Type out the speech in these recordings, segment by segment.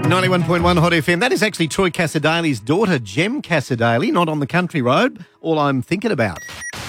91.1 Hot FM. That is actually Troy Cassadale's daughter, Jem Cassadale, not on the country road. All I'm thinking about.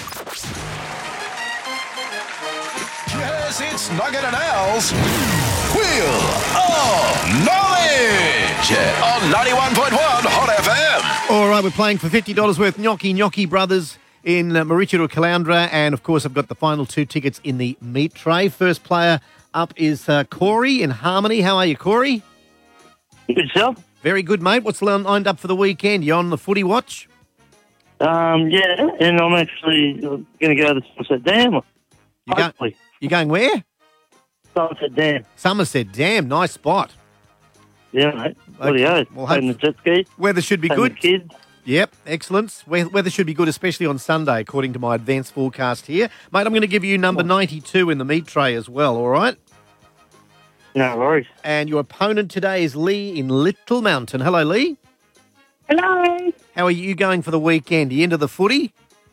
Yes, it's Nugget and Al's Wheel of Knowledge on 91.1 Hot FM. All right, we're playing for $50 worth Gnocchi Brothers in Maroochydore, Caloundra. And, of course, I've got the final 2 tickets in the meat tray. First player up is Corey in Harmony. How are you, Corey? Good yourself? Very good, mate. What's lined up for the weekend? You on the footy watch? Yeah, and I'm actually going to go to the Somerset Dam. Hopefully. You going where? Somerset Dam. Somerset Dam. Nice spot. Yeah, mate. What do you know? Well, Taking the jet ski. Weather should be taking good. the kids. Yep, excellent. Weather should be good, especially on Sunday, according to my advanced forecast here. Mate, I'm going to give you number 92 in the meat tray as well, all right? No worries. And your opponent today is Lee in Little Mountain. Hello, Lee. Hello. How are you going for the weekend? Are you into the footy?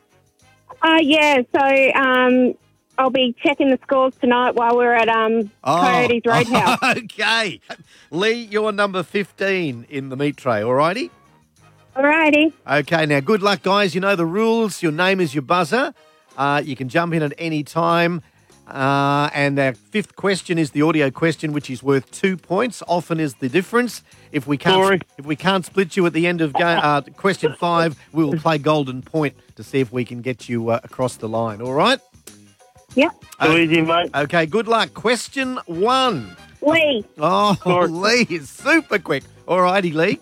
Yeah, so I'll be checking the scores tonight while we're at Coyotes Roadhouse. Okay. Lee, you're number 15 in the meat tray, all righty? Alrighty. Okay, now good luck, guys. You know the rules. Your name is your buzzer. You can jump in at any time. And our 5th question is the audio question, which is worth 2 points. Often is the difference. If we can't split you at the end of question 5, we will play golden point to see if we can get you across the line. All right? Yep. Too easy, mate. Okay, good luck. Question 1. Lee. Oh, Sorry. Lee is super quick. All righty, Lee.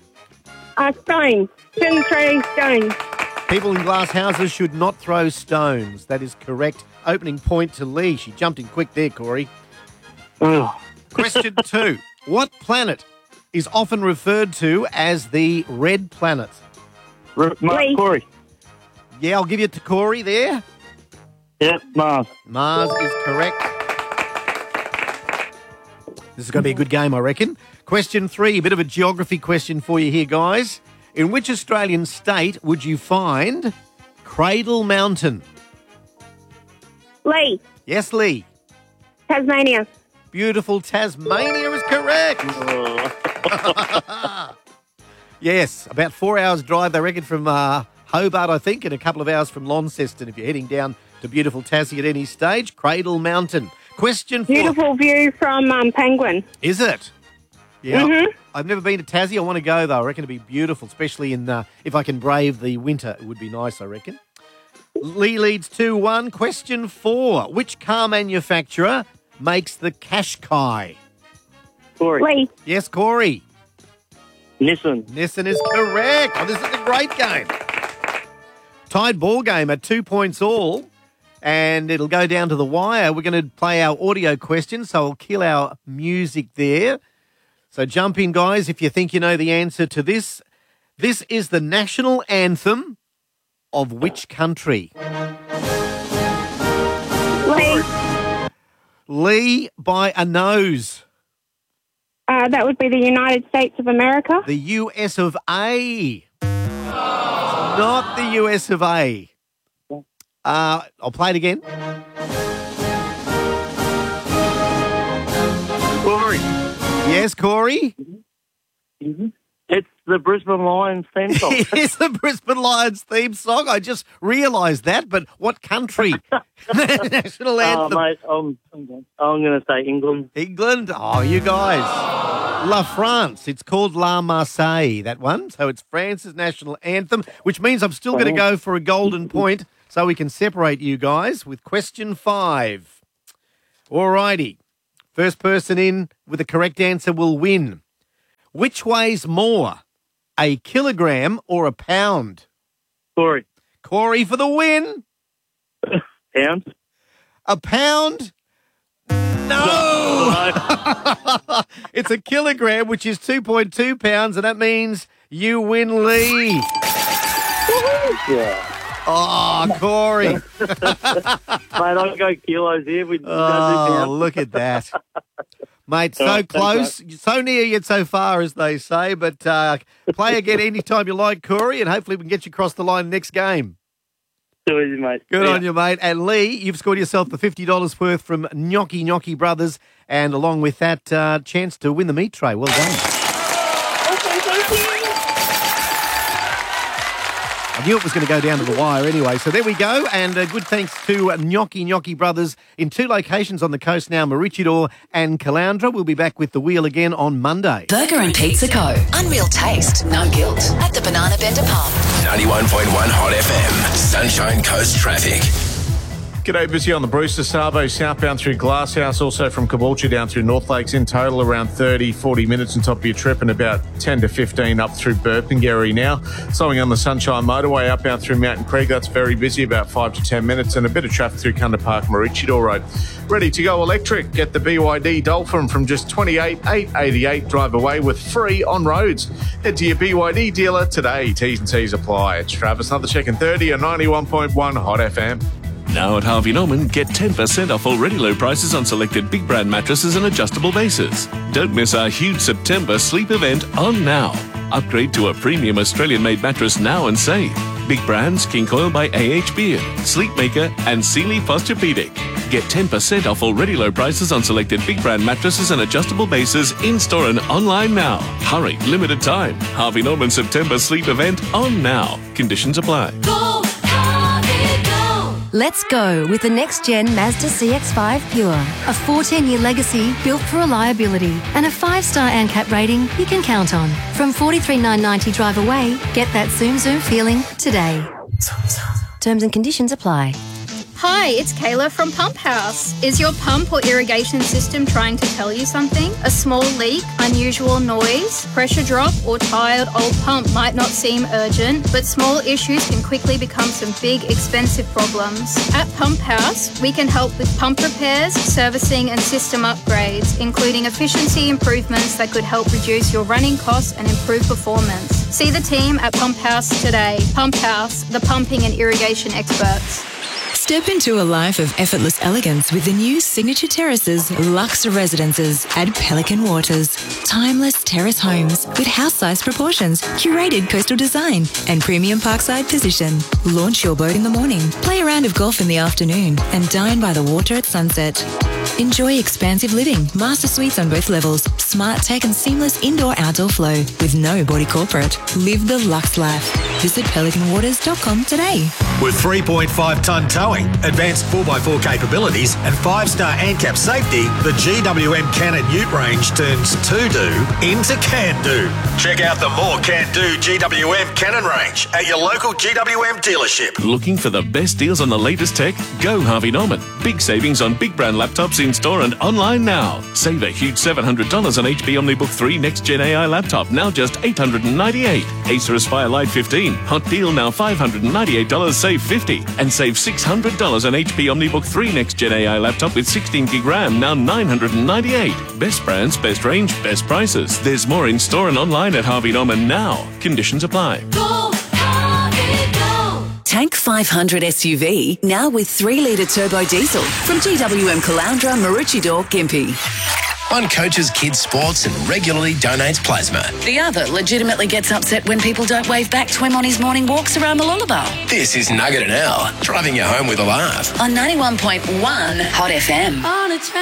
Stones. Shouldn't throw stones. People in glass houses should not throw stones. That is correct. Opening point to Lee. She jumped in quick there, Corey. Oh, Question 2. What planet is often referred to as the red planet? Mark Lee. Corey. Yeah, I'll give you to Corey there. Yep, Mars. Mars is correct. This is going to be a good game, I reckon. Question 3, a bit of a geography question for you here, guys. In which Australian state would you find Cradle Mountain? Lee. Yes, Lee. Tasmania. Beautiful Tasmania is correct. Yes, about 4 hours drive, they reckon, from Hobart, I think, and a couple of hours from Launceston if you're heading down to beautiful Tassie at any stage. Cradle Mountain. Question 4. Beautiful view from Penguin. Is it? Yeah. Mhm. I've never been to Tassie. I want to go, though. I reckon it'd be beautiful, especially in if I can brave the winter. It would be nice, I reckon. Lee leads 2-1. Question 4. Which car manufacturer makes the Qashqai? Corey. Lee. Yes, Corey. Nissan. Nissan is correct. Oh, this is a great game. Tied ball game at 2 points all, and it'll go down to the wire. We're going to play our audio question, so I'll kill our music there. So jump in, guys, if you think you know the answer to this. This is the national anthem of which country? Lee. Lee by a nose. That would be the United States of America. The US of A. Not the US of A. I'll play it again. Corey. Yes, Corey? It's the Brisbane Lions theme song. It is the Brisbane Lions theme song. I just realised that, but what country? National Oh, anthem. mate, I'm going to say England. England? Oh, you guys. La France. It's called La Marseille, that one. So it's France's national anthem, which means I'm still going to go for a golden point so we can separate you guys with question 5. All righty. First person in with the correct answer will win. Which weighs more, a kilogram or a pound? Corey. Corey for the win. Pound. A pound? No! It's a kilogram, which is 2.2 pounds, and that means you win, Lee. Yeah. Oh, Corey. Mate, I'll go kilos here. We don't do Oh, pounds. look at that. Mate, so close, so near yet so far, as they say. But play again anytime you like, Corey, and hopefully we can get you across the line next game. Too easy, mate. Good Yeah. on you, mate. And Lee, you've scored yourself the $50 worth from Gnocchi Brothers, and along with that, chance to win the meat tray. Well done. I knew it was going to go down to the wire anyway. So there we go. And good thanks to Gnocchi Brothers in 2 locations on the coast now, Maroochydore and Caloundra. We'll be back with the wheel again on Monday. Burger and Pizza Co. Unreal taste, no guilt. At the Banana Bender Pub. 91.1 Hot FM. Sunshine Coast traffic. G'day, busy on the Brewster Savo southbound through Glasshouse, also from Caboolture down through North Lakes, in total around 30-40 minutes on top of your trip, and about 10 to 15 up through Burpengary now. Slowing on the Sunshine Motorway outbound through Mountain Creek, that's very busy, about 5 to 10 minutes, and a bit of traffic through Cunda Park, Maroochydore Road. Ready to go electric? Get the BYD Dolphin from just $28,888. Drive away with free on roads. Head to your BYD dealer today. T's and C's apply. It's Travis, another check in 30 on 91.1 Hot FM. Now at Harvey Norman, get 10% off already low prices on selected big brand mattresses and adjustable bases. Don't miss our huge September sleep event on now. Upgrade to a premium Australian-made mattress now and save. Big brands, King Coil by AH Beard, Sleepmaker and Sealy Posturepedic. Get 10% off already low prices on selected big brand mattresses and adjustable bases in-store and online now. Hurry, limited time. Harvey Norman September sleep event on now. Conditions apply. Let's go with the next-gen Mazda CX-5 Pure. A 14-year legacy built for reliability and a 5-star ANCAP rating you can count on. From $43,990 drive away, get that zoom feeling today. Terms and conditions apply. Hi, it's Kayla from Pump House. Is your pump or irrigation system trying to tell you something? A small leak, unusual noise, pressure drop, or tired old pump might not seem urgent, but small issues can quickly become some big, expensive problems. At Pump House, we can help with pump repairs, servicing, and system upgrades, including efficiency improvements that could help reduce your running costs and improve performance. See the team at Pump House today. Pump House, the pumping and irrigation experts. Step into a life of effortless elegance with the new Signature Terraces Luxe Residences at Pelican Waters. Timeless terrace homes with house-sized proportions, curated coastal design, and premium parkside position. Launch your boat in the morning, play a round of golf in the afternoon, and dine by the water at sunset. Enjoy expansive living, master suites on both levels, smart tech and seamless indoor-outdoor flow with no body corporate. Live the luxe life. Visit pelicanwaters.com today. With 3.5-tonne towing, advanced 4x4 capabilities and 5-star ANCAP safety, the GWM Cannon Ute range turns to-do into can-do. Check out the more can-do GWM Cannon range at your local GWM dealership. Looking for the best deals on the latest tech? Go Harvey Norman. Big savings on big brand laptops in-store and online now. Save a huge $700 on HP OmniBook 3 Next Gen AI laptop, now just $898. Acer Aspire Lite 15. Hot deal now $598, save $50. And save $600 on HP OmniBook 3 Next Gen AI laptop with 16 gig RAM, now $998. Best brands, best range, best prices. There's more in store and online at Harvey Norman now. Conditions apply. Go, Harvey, go! Tank 500 SUV, now with 3-litre turbo diesel from GWM Caloundra, Maroochydore, Gympie. One coaches kids' sports and regularly donates plasma. The other legitimately gets upset when people don't wave back to him on his morning walks around the Lullaby. This is Nugget and Al, driving you home with a laugh. On 91.1 Hot FM.